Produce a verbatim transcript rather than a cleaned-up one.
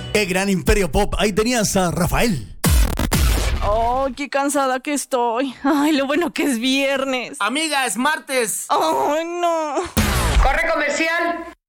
El gran Imperio Pop. Ahí tenías a Rafael. Oh, qué cansada que estoy. Ay, lo bueno que es viernes. Amiga, es martes. Ay, no. Corre comercial.